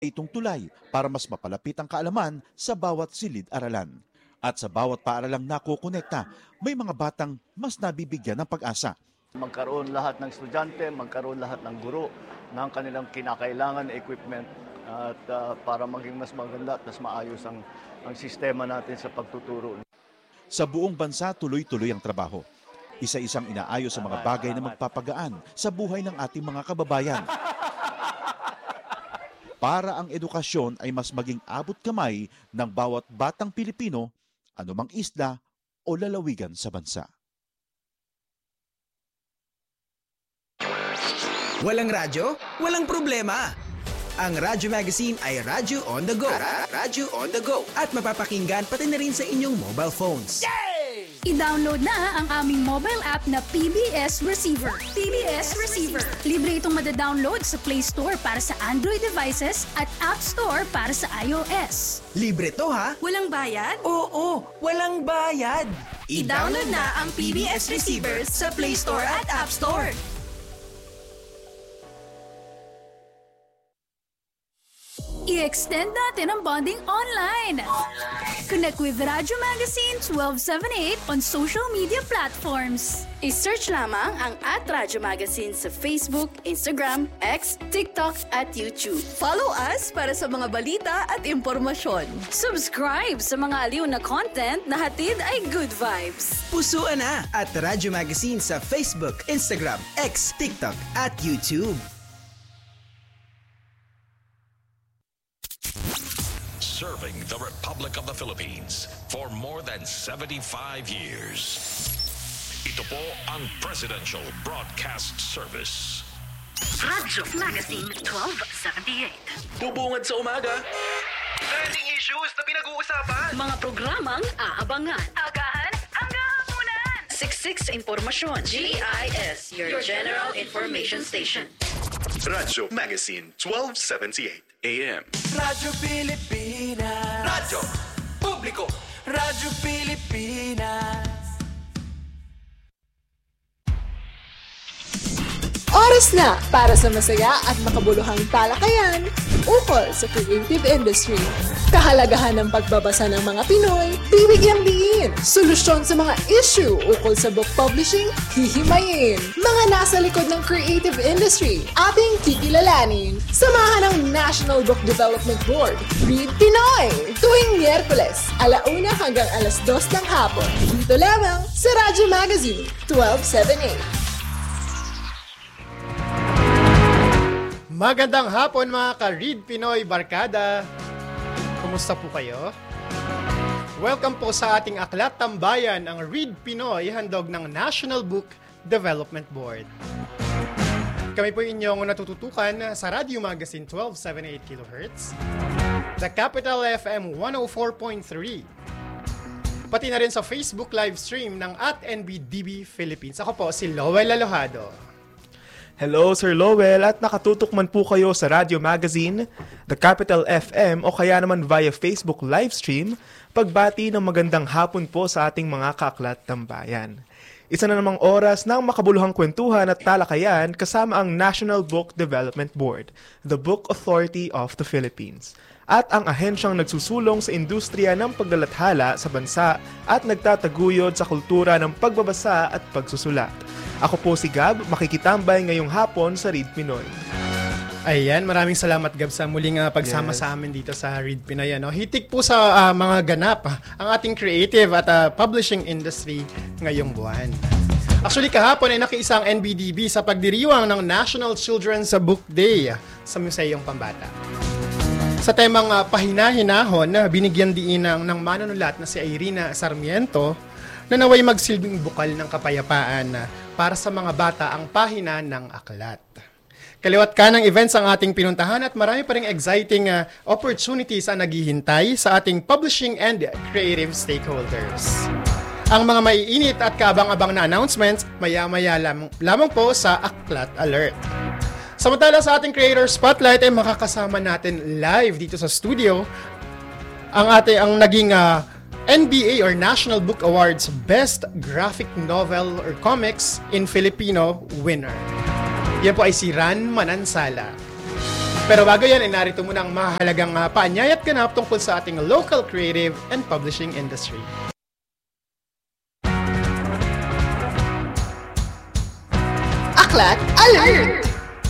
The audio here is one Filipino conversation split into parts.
itong tulay para mas mapalapit ang kaalaman sa bawat silid-aralan. At sa bawat paaralang nakukonekta, may mga batang mas nabibigyan ng pag-asa. Magkaroon lahat ng estudyante, magkaroon lahat ng guro ng kanilang kinakailangan na equipment at para maging mas maganda at mas maayos ang sistema natin sa pagtuturo. Sa buong bansa, tuloy-tuloy ang trabaho. Isa-isang inaayos sa mga bagay na magpapagaan sa buhay ng ating mga kababayan. Para ang edukasyon ay mas maging abot kamay ng bawat batang Pilipino, anumang isla o lalawigan sa bansa. Walang radyo? Walang problema. Ang Radyo Magazine ay Radyo on the Go. Radyo on the Go. At mapapakinggan pati na rin sa inyong mobile phones. Yay! I-download na ang aming mobile app na PBS Receiver. PBS Receiver. Libre itong madadownload sa Play Store para sa Android devices at App Store para sa iOS. Libre to ha? Walang bayad? Oo, walang bayad. I-download na ang PBS Receiver sa Play Store at App Store. I-extend natin ang bonding online. Connect with Radyo Magazine 1278 on social media platforms. I-search lamang ang @Radyo Magazine sa Facebook, Instagram, X, TikTok at YouTube. Follow us para sa mga balita at impormasyon. Subscribe sa mga aliw na content na hatid ay good vibes. Pusuan na at Radyo Magazine sa Facebook, Instagram, X, TikTok at YouTube. Serving the Republic of the Philippines for more than 75 years. Ito po ang Presidential Broadcast Service. Radyo Magazine 1278. Bubungad sa umaga. Trending issues na pinag-uusapan. Mga programang aabangan. Agahan hanggang hapunan. Siksik sa impormasyon. GIS, your General Information Station. Radyo Magazine 1278 AM. Radyo Pilipinas. Radyo Publiko. Radyo Pilipinas. Oras na para sa masaya at makabuluhang talakayan ukol sa creative industry. Kahalagahan ng pagbabasa ng mga Pinoy, bibigyang diin. Solusyon sa mga issue ukol sa book publishing, hihimayin. Mga nasa likod ng creative industry, ating kikilalanin. Samahan ng National Book Development Board, Read Pinoy. Tuwing Miyerkules, 1:00 hanggang 2:00 ng hapon. Dito lamang sa Radyo Magazine 1278. Magandang hapon mga ka-Read Pinoy Barkada. Kumusta po kayo? Welcome po sa ating Aklat Tambayan, ang Read Pinoy, handog ng National Book Development Board. Kami po inyong natututukan sa Radio Magazine 1278 kHz, The Capital FM 104.3, pati na rin sa Facebook live stream ng @NBDB Philippines. Ako po si Lowell Alohado. Hello, Sir Lowell, at nakatutok man po kayo sa Radio Magazine, The Capital FM o kaya naman via Facebook livestream, pagbati ng magandang hapon po sa ating mga kaaklat tambayan. Isa na namang oras ng makabuluhang kwentuhan at talakayan kasama ang National Book Development Board, the Book Authority of the Philippines, at ang ahensyang nagsusulong sa industriya ng paglalathala sa bansa at nagtataguyod sa kultura ng pagbabasa at pagsusulat. Ako po si Gab, makikitambay ngayong hapon sa Read Pinoy. Ayan, maraming salamat Gab sa muling pagsama sa amin dito sa Read Pinoy. Hitik po sa mga ganap ang ating creative at publishing industry ngayong buwan. Actually, kahapon ay nakiisa ang NBDB sa pagdiriwang ng National Children's Book Day sa Museyong Pambata. Sa temang pahina-hinahon, binigyan diin ng manunulat na si Irina Sarmiento na naway magsilbing bukal ng kapayapaan para sa mga bata ang pahina ng aklat. Kaliwat ka ng events ang ating pinuntahan at marami pa ring exciting opportunities ang naghihintay sa ating publishing and creative stakeholders. Ang mga maiinit at kaabang-abang na announcements, maya-maya lamang po sa Aklat Alert. Samantala sa ating Creator Spotlight ay makakasama natin live dito sa studio ang naging NBA or National Book Awards Best Graphic Novel or Comics in Filipino winner. Yan po ay si Ran Manansala. Pero bago yan, narito muna ang mahalagang paanyaya at ganap tungkol sa ating local creative and publishing industry. Aklat Alert!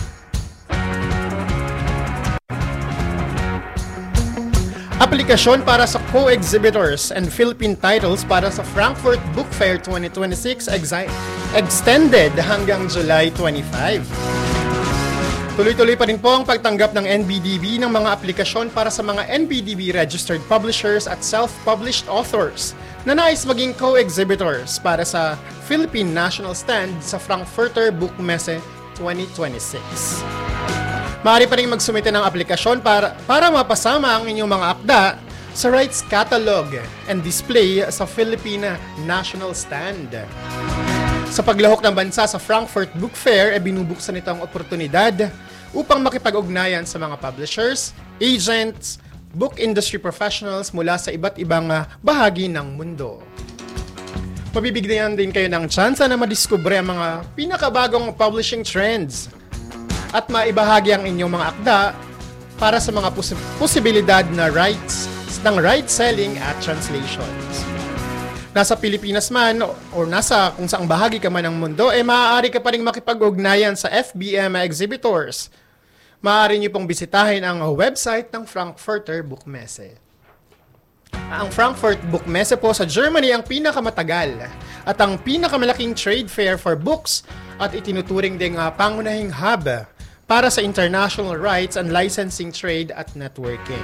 Aplikasyon para sa co-exhibitors and Philippine titles para sa Frankfurt Book Fair 2026 extended hanggang July 25. Tuloy-tuloy pa rin po ang pagtanggap ng NBDB ng mga aplikasyon para sa mga NBDB registered publishers at self-published authors na nais maging co-exhibitors para sa Philippine National Stand sa Frankfurter Book Messe 2026. Maaari pa rin magsumite ng aplikasyon para mapasama ang inyong mga akda sa rights catalog and display sa Philippine National Stand. Sa paglahok ng bansa sa Frankfurt Book Fair, binubuksan ito ang oportunidad upang makipag-ugnayan sa mga publishers, agents, book industry professionals mula sa iba't ibang bahagi ng mundo. Mabibigyan din kayo ng tsansa na madiskubre ang mga pinakabagong publishing trends at maibahagi ang inyong mga akda para sa mga posibilidad na rights selling at translations. Nasa Pilipinas man o nasa kung saang bahagi ka man ng mundo, maaari ka pa rin makipag-ugnayan sa FBM exhibitors. Maaari niyo pong bisitahin ang website ng Frankfurter Book Messe. Ang Frankfurt Book Messe po sa Germany ang pinakamatagal at ang pinakamalaking trade fair for books at itinuturing ding pangunahing hub para sa international rights and licensing trade at networking.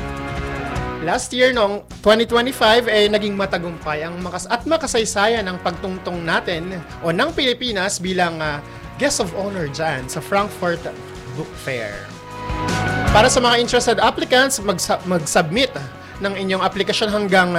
Last year, noong 2025, naging matagumpay ang makasaysayan ng pagtungtong natin o ng Pilipinas bilang guest of honor dyan sa Frankfurt Book Fair. Para sa mga interested applicants, mag-submit ng inyong aplikasyon hanggang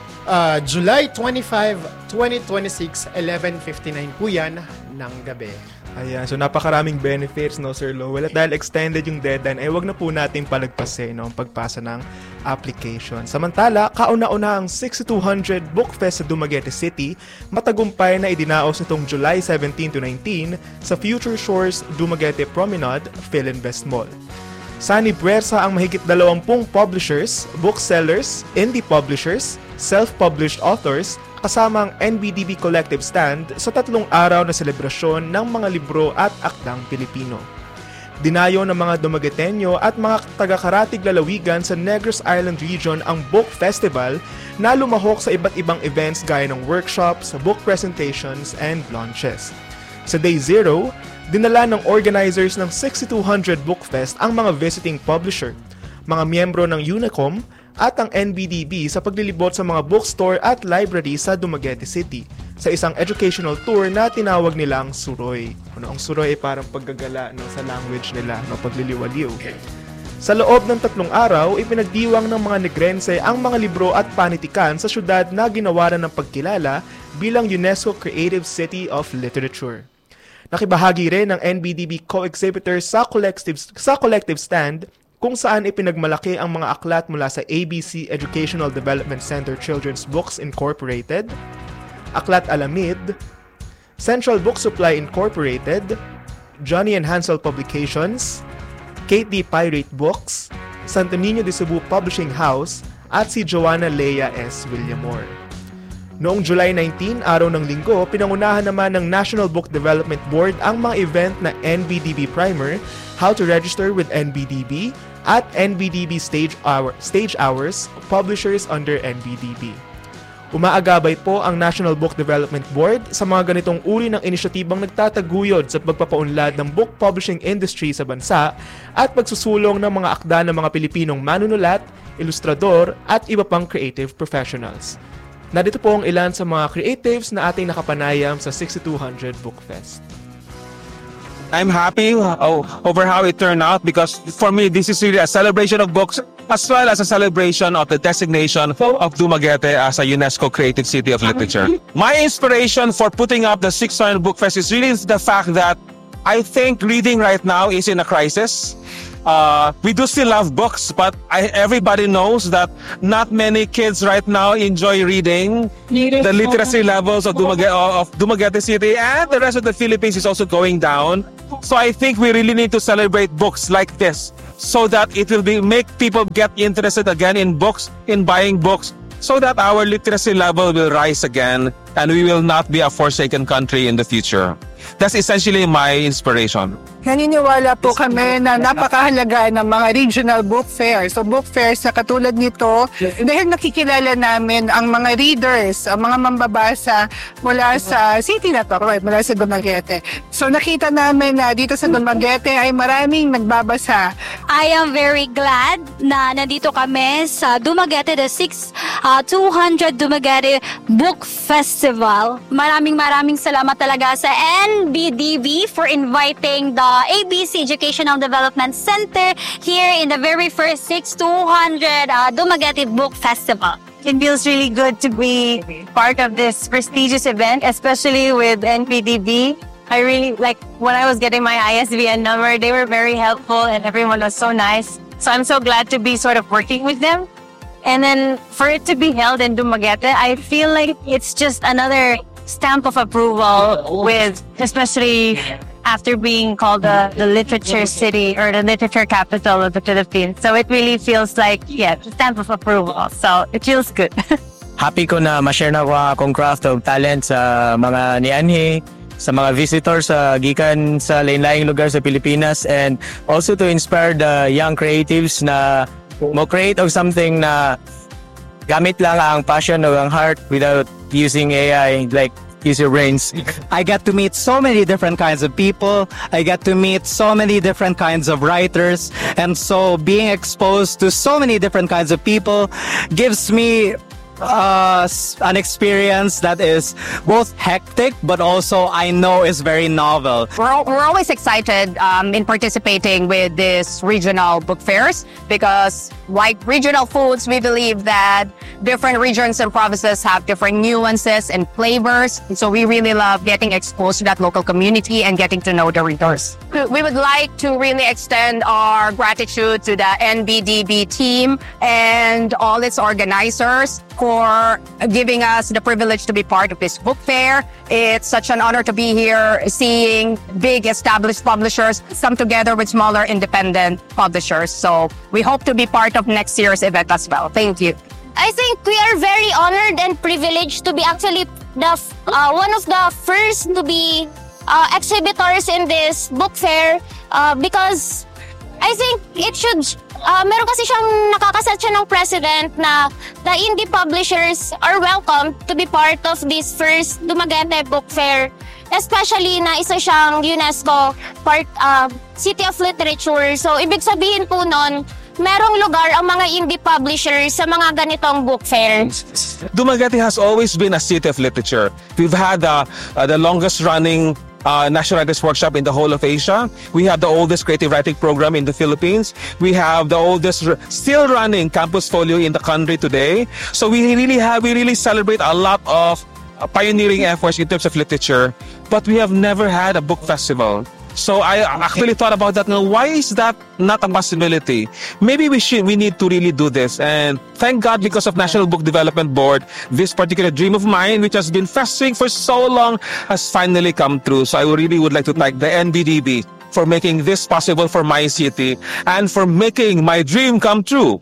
July 25, 2026, 11:59 po yan ng gabi. Ayan, so napakaraming benefits, no, Sir Lowell. At dahil extended yung deadline, wag na po natin palagpasin, no, ang pagpasa ng application. Samantala, kauna-una ang 6200 Book Fest sa Dumaguete City, matagumpay na idinaos nitong July 17 to 19 sa Future Shores Dumaguete Promenade, Philinvest Mall. Sani Buersa ang mahigit 20 publishers, booksellers, indie publishers, self-published authors, kasama ang NBDB Collective Stand sa 3 araw na selebrasyon ng mga libro at akdang Pilipino. Dinayo ng mga Dumagueteño at mga taga-Karatig lalawigan sa Negros Island Region ang Book Festival na lumahok sa iba't ibang events gaya ng workshops, book presentations, and launches. Sa Day 0, dinala ng organizers ng 6200 Book Fest ang mga visiting publisher, mga miyembro ng Unicom, at ang NBDB sa paglilibot sa mga bookstore at library sa Dumaguete City sa isang educational tour na tinawag nilang Suroy. Ang Suroy ay parang paggagala, no, sa language nila, no, pagliliwaliw. Sa loob ng 3 araw, ipinagdiwang ng mga Negrense ang mga libro at panitikan sa syudad na ginawaran ng pagkilala bilang UNESCO Creative City of Literature. Nakibahagi rin ng NBDB co-exhibitors sa collective stand kung saan ipinagmalaki ang mga aklat mula sa ABC Educational Development Center Children's Books Incorporated, Aklat Alamid, Central Book Supply Incorporated, Johnny and Hansel Publications, Kate D. Pirate Books, Santo Niño de Cebu Publishing House, at si Joanna Lea S. Villamor. Noong July 19, araw ng linggo, pinangunahan naman ng National Book Development Board ang mga event na NBDB Primer, How to Register with NBDB, at NBDB Stage Hours, Publishers under NBDB. Umaagabay po ang National Book Development Board sa mga ganitong uri ng inisyatibang nagtataguyod sa pagpapaunlad ng book publishing industry sa bansa at pagsusulong ng mga akda ng mga Pilipinong manunulat, ilustrador, at iba pang creative professionals. Narito po ang ilan sa mga creatives na ating nakapanayam sa 6200 Book Fest. I'm happy over how it turned out because for me, this is really a celebration of books as well as a celebration of the designation of Dumaguete as a UNESCO Creative City of Literature. My inspiration for putting up the 600 Book Fest is really the fact that I think reading right now is in a crisis. We do still love books, but everybody knows that not many kids right now enjoy reading. The literacy levels of Dumaguete City and the rest of the Philippines is also going down. So I think we really need to celebrate books like this so that it will make people get interested again in books, in buying books, so that our literacy level will rise again and we will not be a forsaken country in the future. That's essentially my inspiration. Naniniwala po kami na napakahalaga ng mga regional book fairs. So book fairs na katulad nito, dahil nakikilala namin ang mga readers, ang mga mambabasa mula sa city na to, mula sa Dumaguete. So nakita namin na dito sa Dumaguete ay maraming nagbabasa. I am very glad na nandito kami sa Dumaguete, the 200 Dumaguete Book Festival. Maraming salamat talaga sa NBDB for inviting the ABC Educational Development Center here in the very first 200 Dumaguete Book Festival. It feels really good to be part of this prestigious event, especially with NBDB. I really, like, when I was getting my ISBN number, they were very helpful and everyone was so nice. So I'm so glad to be sort of working with them. And then for it to be held in Dumaguete, I feel like it's just another stamp of approval with, especially after being called the literature city or the literature capital of the Philippines. So it really feels like, the stamp of approval. So it feels good. Happy ko na ma-share na ko akong craft of talent sa mga nianhi, sa mga visitors sa gikan sa lain-laing lugar sa Pilipinas, and also to inspire the young creatives na mo create of something na gamit lang ang passion o ang heart without using AI, like use your brains. I get to meet so many different kinds of people. I get to meet so many different kinds of writers. And so being exposed to so many different kinds of people gives me an experience that is both hectic but also I know is very novel. We're always excited in participating with these regional book fairs because, like regional foods, we believe that different regions and provinces have different nuances and flavors. So we really love getting exposed to that local community and getting to know the readers. We would like to really extend our gratitude to the NBDB team and all its organizers for giving us the privilege to be part of this book fair. It's such an honor to be here, seeing big established publishers come together with smaller independent publishers. So we hope to be part of next year's event as well. Thank you. I think we are very honored and privileged to be actually one of the first to be exhibitors in this book fair because I think it should, meron kasi siyang nakakaset siya ng president na the indie publishers are welcome to be part of this first Dumaguete Book Fair. Especially na isa siyang UNESCO City of Literature. So ibig sabihin po nun, merong lugar ang mga indie publishers sa mga ganitong book fairs. Dumaguete has always been a city of literature. We've had the longest running National Writers Workshop in the whole of Asia. We have the oldest creative writing program in the Philippines. We have the oldest still running campus folio in the country today. So we really celebrate a lot of pioneering efforts in terms of literature, but we have never had a book festival. So I actually thought about that. Now, why is that not a possibility? Maybe we need to really do this. And thank God, because of National Book Development Board, this particular dream of mine, which has been festering for so long, has finally come true. So I really would like to thank the NBDB for making this possible for my city and for making my dream come true.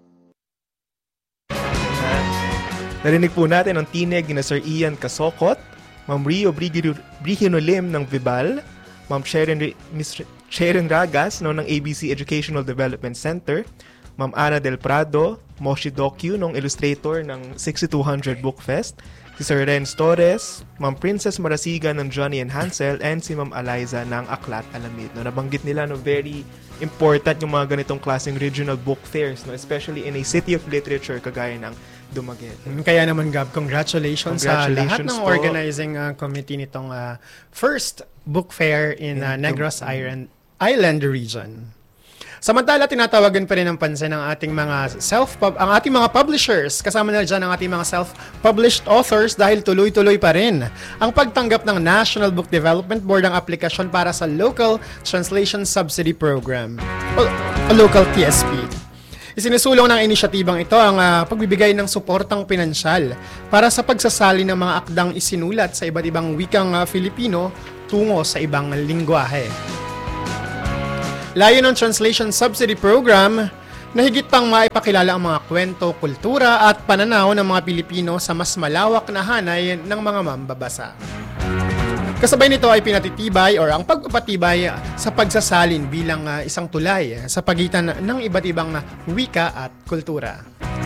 Narinig po natin ang tinig ni Sir Ian Casocot, Ma'am Rio Brigino Lim ng Vibal, Ma'am Sharon Ragas ng ABC Educational Development Center, Ma'am Ana Del Prado, Moshi Dokyu ng Illustrator ng 6200 Book Fest, si Sir Renz Torres, Ma'am Princess Marasiga ng Johnny and Hansel, and si Ma'am Eliza ng Aklat Alamid. No, nabanggit nila very important yung mga ganitong klaseng regional book fairs, no, especially in a city of literature kagaya ng Dumaguete. Kaya naman, Gab, congratulations sa lahat ng organizing committee nitong first book fair in Negros Island region. Samantala, tinatawagan pa rin ng pansin ang ating mga publishers. Kasama na dyan ang ating mga self-published authors dahil tuloy-tuloy pa rin ang pagtanggap ng National Book Development Board ng aplikasyon para sa Local Translation Subsidy Program o Local TSP. Isinusulong ng inisyatibang ito ang pagbibigay ng suportang pinansyal para sa pagsasali ng mga akdang isinulat sa iba't ibang wikang Filipino tungo sa ibang lingwahe. Layo ng Translation Subsidy Program na higit pang maipakilala ang mga kwento, kultura at pananaw ng mga Pilipino sa mas malawak na hanay ng mga mambabasa. Kasabay nito ay pinatitibay o ang pagpapatibay sa pagsasalin bilang isang tulay sa pagitan ng iba't ibang wika at kultura.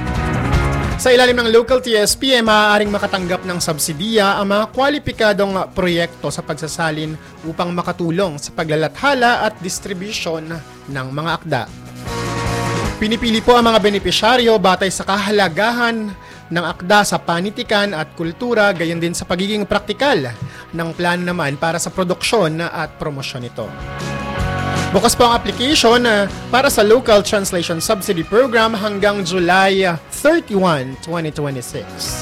Sa ilalim ng local TSP ay maaaring makatanggap ng subsidiya ang mga kwalipikadong proyekto sa pagsasalin upang makatulong sa paglalathala at distribusyon ng mga akda. Pinipili po ang mga benepisyaryo batay sa kahalagahan ng akda sa panitikan at kultura, gayon din sa pagiging praktikal ng plan naman para sa produksyon at promosyon nito. Bukas po ang application para sa Local Translation Subsidy Program hanggang July 31, 2026.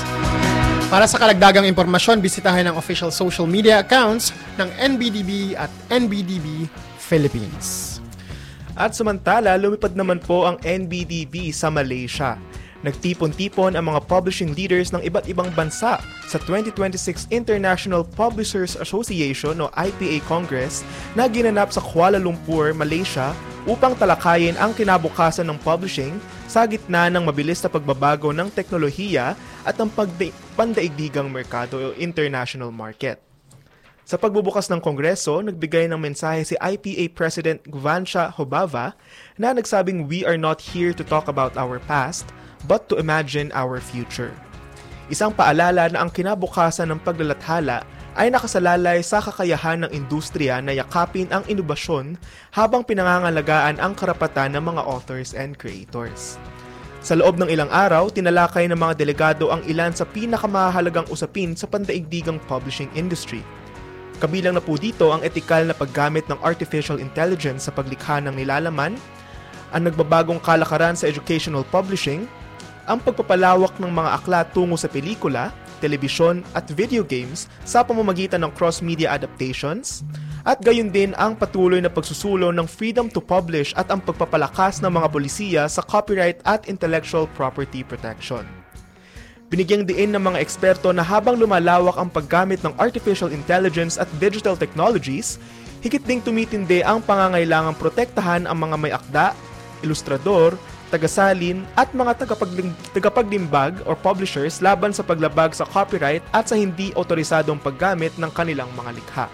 Para sa karagdagang impormasyon, bisitahin ang official social media accounts ng NBDB at NBDB Philippines. At samantala, lumipad naman po ang NBDB sa Malaysia. Nagtipon-tipon ang mga publishing leaders ng iba't ibang bansa sa 2026 International Publishers Association o IPA Congress na ginanap sa Kuala Lumpur, Malaysia upang talakayin ang kinabukasan ng publishing sa gitna ng mabilis na pagbabago ng teknolohiya at ang pandaigdigang merkado o international market. Sa pagbubukas ng Kongreso, nagbigay ng mensahe si IPA President Gvansha Hobava na nagsabing, "We are not here to talk about our past, but to imagine our future." Isang paalala na ang kinabukasan ng paglalathala ay nakasalalay sa kakayahan ng industriya na yakapin ang inobasyon habang pinangangalagaan ang karapatan ng mga authors and creators. Sa loob ng ilang araw, tinalakay ng mga delegado ang ilan sa pinakamahalagang usapin sa pandaigdigang publishing industry. Kabilang na po dito ang etikal na paggamit ng artificial intelligence sa paglikha ng nilalaman, ang nagbabagong kalakaran sa educational publishing, ang pagpapalawak ng mga aklat tungo sa pelikula, telebisyon at video games sa pamamagitan ng cross-media adaptations, at gayon din ang patuloy na pagsusulong ng freedom to publish at ang pagpapalakas ng mga polisiya sa copyright at intellectual property protection. Binigyang diin ng mga eksperto na habang lumalawak ang paggamit ng artificial intelligence at digital technologies, higit ding tumitindi ang pangangailangang protektahan ang mga may akda, ilustrador, tagasalin at mga tagapaglimbag or publishers laban sa paglabag sa copyright at sa hindi otorisadong paggamit ng kanilang mga likha.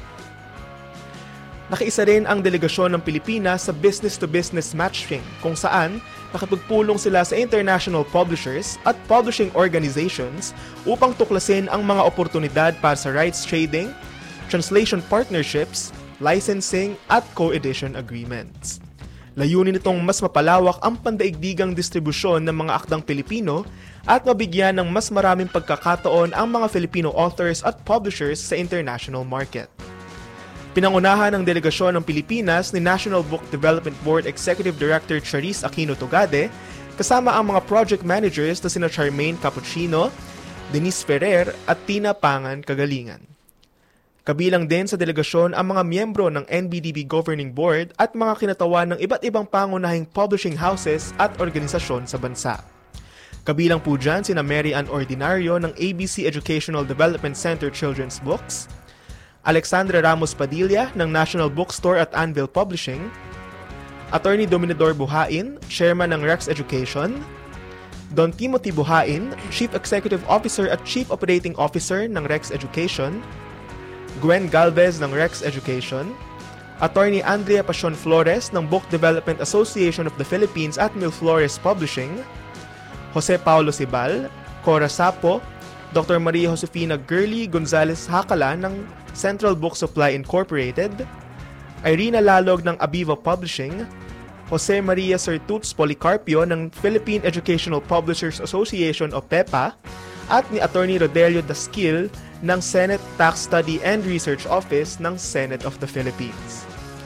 Nakiisa rin ang delegasyon ng Pilipinas sa business-to-business matching kung saan nakipagpulong sila sa international publishers at publishing organizations upang tuklasin ang mga oportunidad para sa rights trading, translation partnerships, licensing at co-edition agreements. Layunin nitong mas mapalawak ang pandaigdigang distribusyon ng mga akdang Pilipino at mabigyan ng mas maraming pagkakataon ang mga Filipino authors at publishers sa international market. Pinangunahan ng delegasyon ng Pilipinas ni National Book Development Board Executive Director Charis Aquino Tugade kasama ang mga project managers na sina Charmaine Cappuccino, Denise Ferrer at Tina Pangan Kagalingan. Kabilang din sa delegasyon ang mga miyembro ng NBDB Governing Board at mga kinatawan ng iba't ibang pangunahing publishing houses at organisasyon sa bansa. Kabilang po dyan sina Mary Ann Ordinario ng ABC Educational Development Center Children's Books, Alexandra Ramos Padilla ng National Bookstore at Anvil Publishing, Attorney Dominador Buhain, Chairman ng Rex Education, Don Timothy Buhain, Chief Executive Officer at Chief Operating Officer ng Rex Education, Gwen Galvez ng Rex Education, Attorney Andrea Pasion Flores ng Book Development Association of the Philippines at Mil Flores Publishing, Jose Paulo Sibal, Cora Sapo, Dr. Maria Josefina Gurley Gonzalez Hakala ng Central Book Supply Incorporated, Irina Lalog ng Abiva Publishing, Jose Maria Sertuts Policarpio ng Philippine Educational Publishers Association o PEPA, at ni Attorney Rodelio Dasquil ng Senate Tax Study and Research Office ng Senate of the Philippines.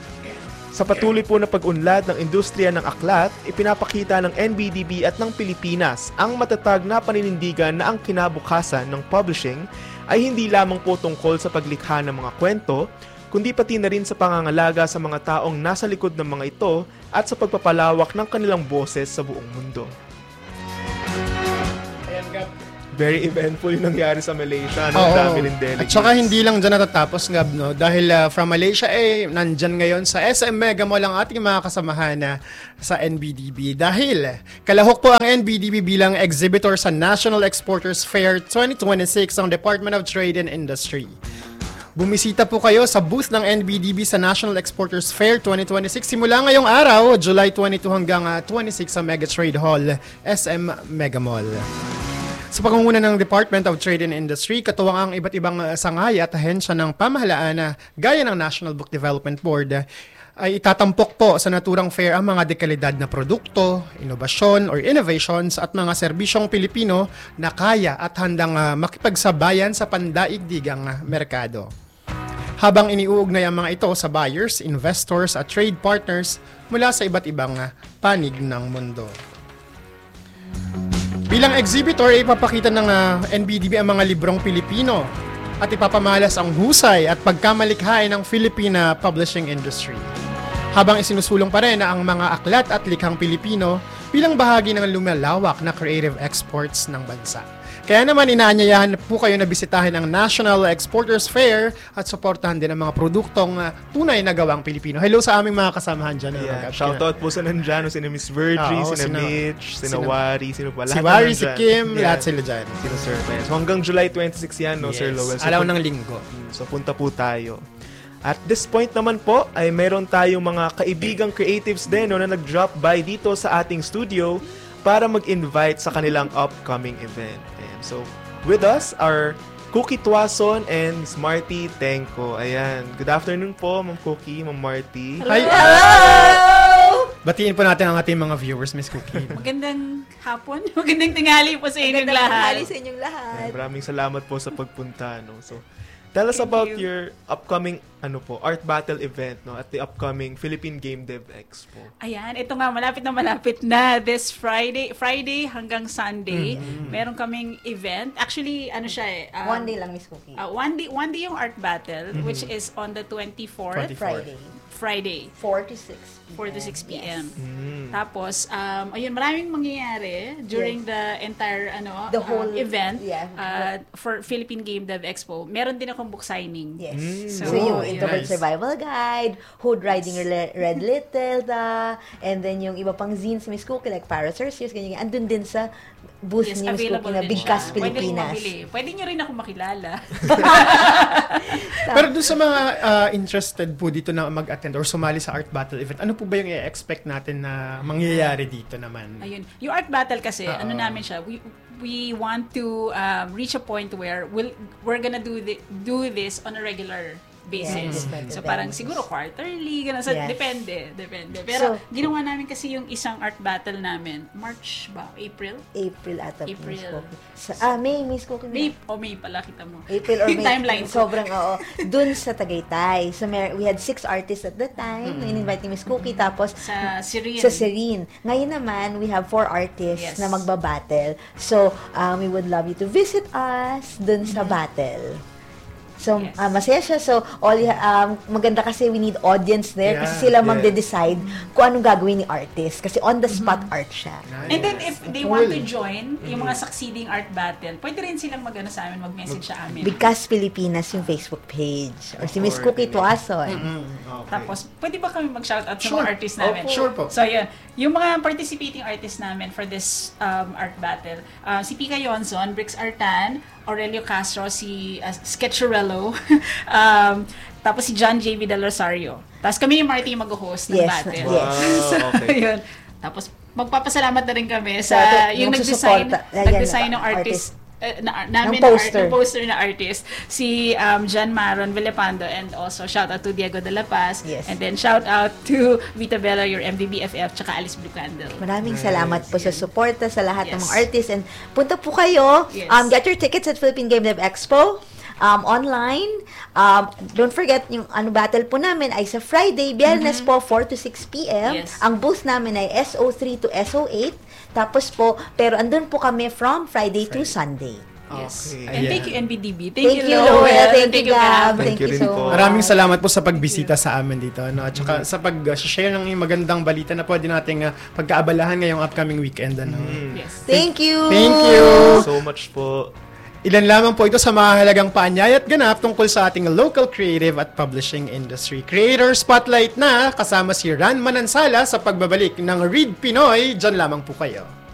Sa patuloy po na pag-unlad ng industriya ng aklat, ipinapakita ng NBDB at ng Pilipinas ang matatag na paninindigan na ang kinabukasan ng publishing ay hindi lamang po tungkol sa paglikha ng mga kwento, kundi pati na rin sa pangangalaga sa mga taong nasa likod ng mga ito at sa pagpapalawak ng kanilang boses sa buong mundo. very eventful yung nangyari sa Malaysia. No? Oo. Dami rin delegates. At saka hindi lang dyan natatapos, Gab, no? Dahil from Malaysia, nandyan ngayon sa SM Mega Mall ang ating mga kasamahan sa NBDB. Dahil kalahok po ang NBDB bilang exhibitor sa National Exporters Fair 2026 ng Department of Trade and Industry. Bumisita po kayo sa booth ng NBDB sa National Exporters Fair 2026 simula ngayong araw, July 22 hanggang 26 sa Mega Trade Hall, SM Mega Mall. Sa pangunguna ng Department of Trade and Industry, katuwang ang iba't ibang sangay at ahensya ng pamahalaan gaya ng National Book Development Board, ay itatampok po sa naturang fair ang mga dekalidad na produkto, inobasyon or innovations at mga serbisyong Pilipino na kaya at handang makipagsabayan sa pandaigdigang merkado. Habang iniuugnay ang mga ito sa buyers, investors at trade partners mula sa iba't ibang panig ng mundo. Bilang exhibitor, ipapakita ng NBDB ang mga librong Pilipino at ipapamalas ang husay at pagkamalikhain ng Filipina publishing industry. Habang isinusulong pa rin ang mga aklat at likhang Pilipino bilang bahagi ng lumalawak na creative exports ng bansa. Kaya naman inaanyayahan po kayo na bisitahin ang National Exporters Fair at suportahan din ang mga produktong tunay na gawang Pilipino. Hello sa aming mga kasamahan dyan. Yeah. Shoutout po sa nandyan, sina Miss Virgie, sina Mitch, sina Wari, sino pa? Si Wari, si Kim, lahat sila dyan. Sino Sir Ben. So hanggang July 26 yan, no, Sir Lowell. So, alaw ng linggo. So punta po tayo. At this point naman po, ay meron tayong mga kaibigang creatives din no, na nag-drop by dito sa ating studio para mag-invite sa kanilang upcoming event. And so, with us are Cookie Tuason and Smarty Tenko. Ayan. Good afternoon po, Ma'am Cookie, Ma'am Marty. Hi! Hello! Batiin po natin ang ating mga viewers, Miss Cookie. Magandang hapon. Magandang tingali po sa inyong lahat. Magandang tingali sa inyong lahat. Ayan, maraming salamat po sa pagpunta. No? So, tell us about your upcoming art battle event no at the upcoming Philippine Game Dev Expo. Ayan, ito nga malapit na this Friday hanggang Sunday. Meron kaming event. Actually, ano siya one day lang, Miss Cookie. One day yung art battle which is on the 24th. Friday. 4 to 6 p.m. Tapos, ayun, maraming mangyayari during the entire the whole event for Philippine Game Dev Expo. Meron din akong book signing. Yes. So yung Introvert Survival Guide, Hood Riding Red Little, and then yung iba pang zines, Miss Cookie, like Paracercius, ganyan. Andun din sa booth ni Miss Cookie na Bigkas Pilipinas. Pwede nyo rin ako makilala. Pero doon sa mga interested po dito na mag-attend or sumali sa art battle event, ano po ba yung i-expect natin na mangyayari dito naman? Ayun. Yung art battle kasi, ano namin siya, we want to reach a point where we're gonna do this on a regular basis. So parang siguro quarterly, ganun. So depende. Pero ginawa namin kasi yung isang art battle namin, March ba? April ata. April. May, Miss Cookie. May pala, kita mo. April or May. Timeline. Sobrang, dun sa Tagaytay. So we had 6 artists at that time. In-invite ni Miss Cookie. Tapos, sa Serene. Ngayon naman, we have 4 artists na magbabattle. So, we would love you to visit us dun sa battle. So, masaya siya. So, maganda kasi we need audience there kasi sila magde-decide kung anong gagawin ni artist. Kasi on-the-spot art siya. And then, if they want to join yung mga succeeding art battle, pwede rin silang sa amin, mag-message sa amin. Bigkas Pilipinas yung Facebook page. Or si Miss Cookie Tuason. Tapos, pwede ba kami mag-shoutout sa mga artists namin? Sure po. So, yun. Yung mga participating artists namin for this art battle, si Pika Yonzon, Brix Artan, Aurelio Castro, si Sketcherello, tapos si John J.V. Del Rosario. Tapos kami yung Marty yung mag-host ng battle. Yes. So, yun. Tapos, magpapasalamat na rin kami sa yung nag-design ng artist namin ng poster na artist, si John Maron Villapando, and also shout out to Diego de la Paz, and then shout out to Vita Bella, your MVBFF, tsaka Alice Blue Candle. Maraming salamat po sa suporta sa lahat ng mga artists, and punta po kayo, get your tickets at Philippine Game Dev Expo. Online. Don't forget, yung battle po namin ay sa Friday, Biyernes po, 4 to 6 p.m. Ang booth namin ay SO3 to SO8. Tapos po, pero andun po kami from Friday to Sunday. Yes. Okay. And thank you, NBDB. Thank you, Lowell. Thank you, Gab. Thank you so much. Maraming salamat po sa pagbisita sa amin dito. No? At saka sa pag-share ng magandang balita na pwede nating pagkaabalahan ngayong upcoming weekend. Ano? Yes. Thank you. Thank you. So much po. Ilan lamang po ito sa mahalagang paanyaya at ganap tungkol sa ating local creative at publishing industry. Creator Spotlight na kasama si Ran Manansala sa pagbabalik ng Read Pinoy. Diyan lamang po kayo.